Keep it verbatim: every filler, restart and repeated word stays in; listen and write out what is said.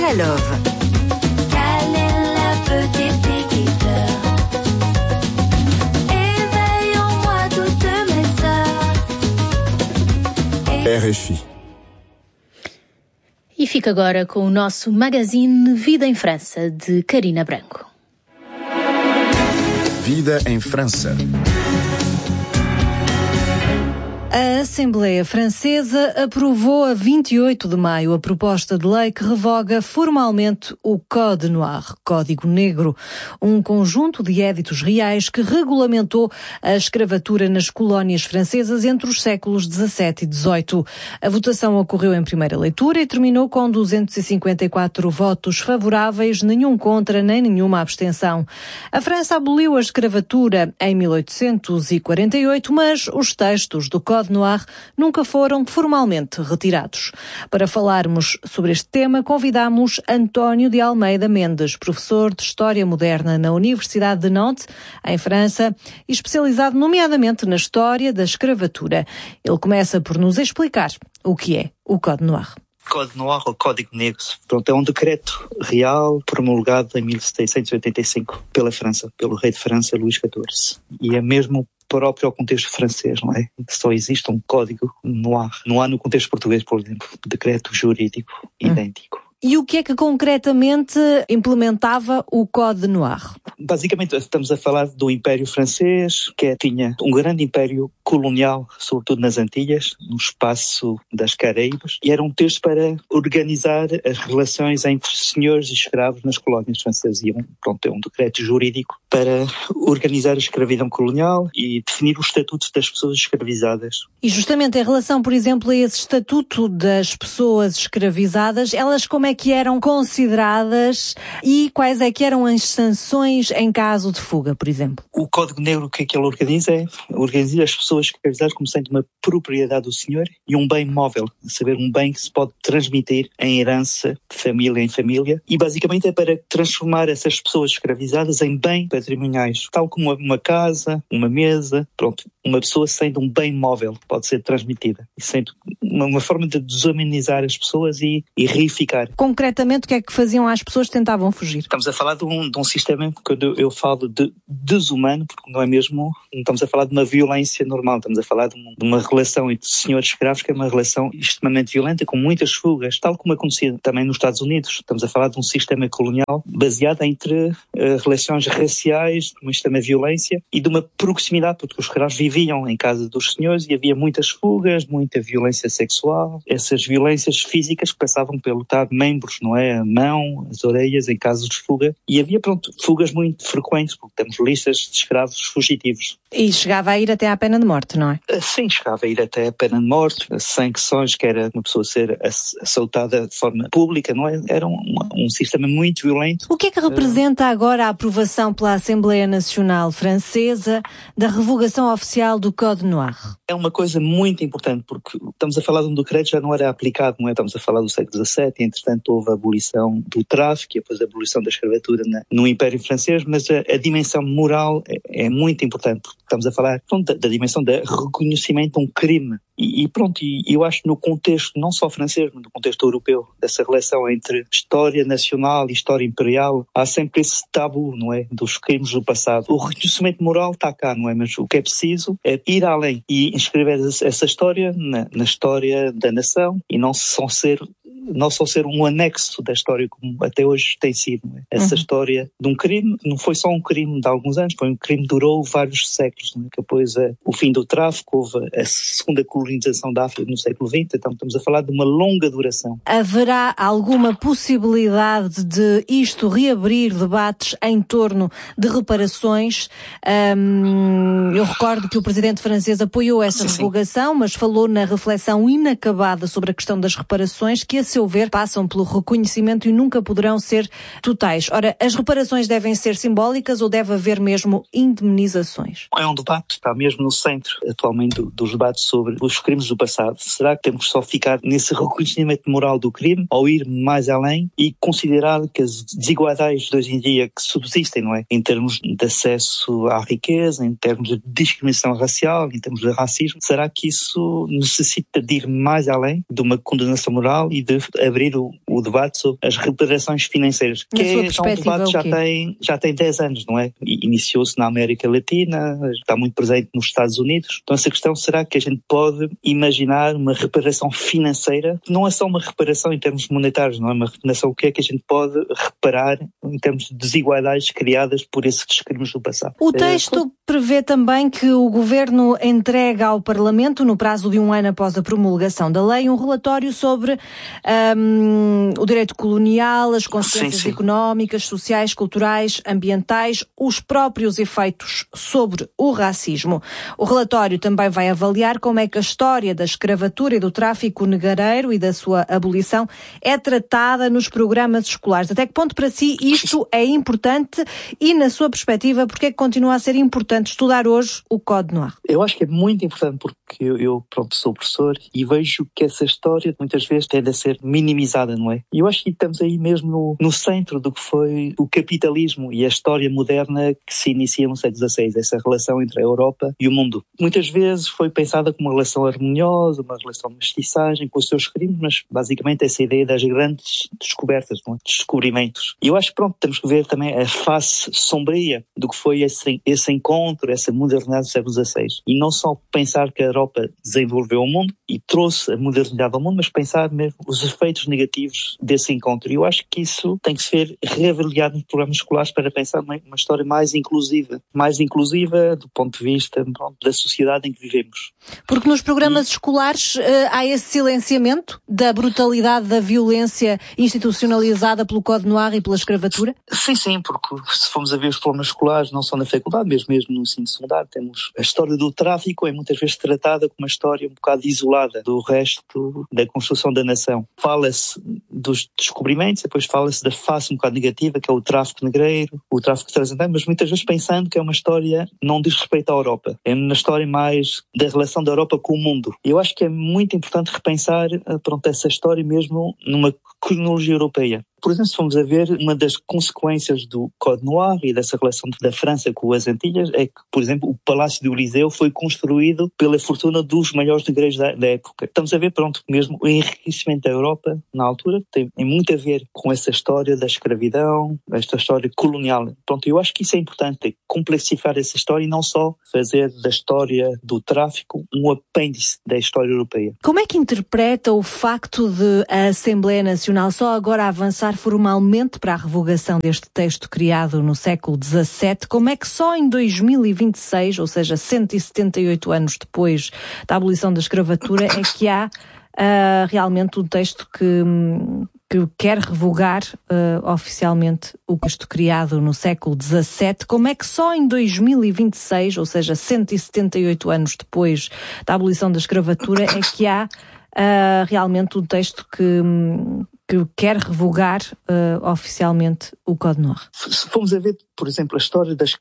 I Love. Quelle est la petite fille qui pleure? Éveille en moi toutes mes sœurs. R F I. E fica agora com o nosso magazine Vida em França, de Karina Branco. Vida em França. A Assembleia Francesa aprovou a vinte e oito de maio a proposta de lei que revoga formalmente o Code Noir, Código Negro, um conjunto de éditos reais que regulamentou a escravatura nas colónias francesas entre os séculos dezassete e dezoito. A votação ocorreu em primeira leitura e terminou com duzentos e cinquenta e quatro votos favoráveis, nenhum contra nem nenhuma abstenção. A França aboliu a escravatura em mil oitocentos e quarenta e oito, mas os textos do Código Noir nunca foram formalmente retirados. Para falarmos sobre este tema, convidamos António de Almeida Mendes, professor de História Moderna na Universidade de Nantes, em França, e especializado nomeadamente na história da escravatura. Ele começa por nos explicar o que é o Code Noir. Code Noir, ou Código Negro, pronto, é um decreto real promulgado em mil setecentos e oitenta e cinco pela França, pelo rei de França, Luís catorze. E é mesmo próprio ao contexto francês, não é? Só existe um Código Noir. Não há no contexto português, por exemplo, decreto jurídico idêntico. E o que é que concretamente implementava o Code Noir? Basicamente estamos a falar do Império Francês, que tinha um grande império colonial, sobretudo nas Antilhas, no espaço das Caraíbas, e era um texto para organizar as relações entre senhores e escravos nas colónias francesas. E pronto, é um decreto jurídico para organizar a escravidão colonial e definir os estatutos das pessoas escravizadas. E justamente em relação, por exemplo, a esse estatuto das pessoas escravizadas, elas como é que eram consideradas e quais é que eram as sanções em caso de fuga, por exemplo? O Código Negro, o que é que ele organiza? É organiza as pessoas escravizadas como sendo uma propriedade do senhor e um bem móvel, a saber, um bem que se pode transmitir em herança de família em família, e basicamente é para transformar essas pessoas escravizadas em bem patrimoniais, tal como uma casa, uma mesa, pronto, uma pessoa sendo um bem móvel pode ser transmitida, e sendo uma, uma forma de desumanizar as pessoas e, e reificar. Concretamente, o que é que faziam às pessoas que tentavam fugir? Estamos a falar de um, de um sistema, quando eu falo de desumano, porque não é mesmo, não estamos a falar de uma violência normal, estamos a falar de uma, de uma relação entre senhores escravos que é uma relação extremamente violenta, com muitas fugas, tal como acontecia também nos Estados Unidos. Estamos a falar de um sistema colonial baseado entre uh, relações raciais, de uma extrema violência e de uma proximidade, porque os escravos viviam em casa dos senhores e havia muitas fugas, muita violência sexual, essas violências físicas que passavam pelo estar membros, não é? A mão, as orelhas, em casos de fuga. E havia, pronto, fugas muito frequentes, porque temos listas de escravos fugitivos. E chegava a ir até à pena de morte, não é? Sim, chegava a ir até a pena de morte, sanções, que era uma pessoa ser assaltada de forma pública, não é? Era um, um sistema muito violento. O que é que representa agora a aprovação pela Assembleia Nacional Francesa da revogação oficial do Code Noir? É uma coisa muito importante, porque estamos a falar de um decreto que já não era aplicado, não é? Estamos a falar do século dezassete, e entretanto houve a abolição do tráfico e depois a abolição da escravatura na, no Império Francês, mas a, a dimensão moral é, é muito importante, porque estamos a falar pronto, da, da dimensão do reconhecimento de um crime. E, e pronto, e eu acho que no contexto, não só francês, mas no contexto europeu, dessa relação entre história nacional e história imperial, há sempre esse tabu, não é? Dos crimes do passado. O reconhecimento moral está cá, não é? Mas o que é preciso é ir além e inscrever essa história na, na história da nação e não só ser não só ser um anexo da história como até hoje tem sido, não é? Essa uhum. história de um crime, não foi só um crime de alguns anos, foi um crime que durou vários séculos, não é? Depois a, o fim do tráfico, houve a segunda colonização da África no século vinte, então estamos a falar de uma longa duração. Haverá alguma possibilidade de isto reabrir debates em torno de reparações? Um, eu recordo que o presidente francês apoiou essa sim, revogação, sim. mas falou na reflexão inacabada sobre a questão das reparações, que a seu ver passam pelo reconhecimento e nunca poderão ser totais. Ora, as reparações devem ser simbólicas ou deve haver mesmo indemnizações? É um debate, está mesmo no centro atualmente dos debates sobre os crimes do passado. Será que temos só ficar nesse reconhecimento moral do crime ou ir mais além e considerar que as desigualdades de hoje em dia que subsistem, não é? Em termos de acesso à riqueza, em termos de discriminação racial, em termos de racismo, será que isso necessita de ir mais além de uma condenação moral e de abrir o, o debate sobre as reparações financeiras, que é, é um debate que já tem, já tem dez anos, não é? Iniciou-se na América Latina, está muito presente nos Estados Unidos. Então essa questão, será que a gente pode imaginar uma reparação financeira? Não é só uma reparação em termos monetários, não é uma reparação, o que é que a gente pode reparar em termos de desigualdades criadas por esses crimes do passado. O texto é, prevê também que o Governo entrega ao Parlamento, no prazo de um ano após a promulgação da lei, um relatório sobre um, o direito colonial, as consequências sim, sim. económicas, sociais, culturais, ambientais, os próprios efeitos sobre o racismo. O relatório também vai avaliar como é que a história da escravatura e do tráfico negreiro e da sua abolição é tratada nos programas escolares. Até que ponto para si isto é importante e, na sua perspectiva, porque é que continua a ser importante estudar hoje o Código Noir? Eu acho que é muito importante porque eu, eu pronto, sou professor e vejo que essa história muitas vezes tende a ser minimizada, não é? E eu acho que estamos aí mesmo no, no centro do que foi o capitalismo e a história moderna que se inicia no século dezasseis, essa relação entre a Europa e o mundo. Muitas vezes foi pensada como uma relação harmoniosa, uma relação de mestiçagem com os seus crimes, mas basicamente essa ideia das grandes descobertas, não é? Descobrimentos. E eu acho que pronto, temos que ver também a face sombria do que foi esse, esse encontro, essa modernidade do século dezasseis. E não só pensar que a Europa desenvolveu o mundo e trouxe a modernidade ao mundo, mas pensar mesmo os efeitos negativos desse encontro. E eu acho que isso tem que ser reavaliado nos programas escolares para pensar uma, uma história mais inclusiva. Mais inclusiva do ponto de vista pronto, da sociedade em que vivemos. Porque nos programas e... escolares uh, há esse silenciamento da brutalidade, da violência institucionalizada pelo Código Noir e pela escravatura? Sim, sim, porque se formos a ver os programas escolares, não só na faculdade, mesmo, mesmo no ensino secundário, temos a história do tráfico, é muitas vezes tratada como uma história um bocado isolada do resto da construção da nação. Fala-se dos descobrimentos, depois fala-se da face um bocado negativa, que é o tráfico negreiro, o tráfico transatlantic, mas muitas vezes pensando que é uma história não diz respeito à Europa, é uma história mais da relação da Europa com o mundo. E eu acho que é muito importante repensar pronto, essa história mesmo numa cronologia europeia. Por exemplo, se formos a ver, uma das consequências do Código Noir e dessa relação da França com as Antilhas é que, por exemplo, o Palácio do Eliseu foi construído pela fortuna dos maiores negreiros da, da época. Estamos a ver, pronto, mesmo o enriquecimento da Europa, na altura, tem, tem muito a ver com essa história da escravidão, esta história colonial. Pronto, eu acho que isso é importante, é complexificar essa história e não só fazer da história do tráfico um apêndice da história europeia. Como é que interpreta o facto de a Assembleia Nacional só agora avançar formalmente para a revogação deste texto criado no século dezassete, como é que só em dois mil e vinte e seis, ou seja, cento e setenta e oito anos depois da abolição da escravatura, é que há uh, realmente um texto que, que quer revogar uh, oficialmente o texto criado no século dezassete? Como é que só em dois mil e vinte e seis, ou seja, cento e setenta e oito anos depois da abolição da escravatura, é que há uh, realmente um texto que... que quer revogar uh, oficialmente o Código Noir? Se formos a ver, por exemplo, a história das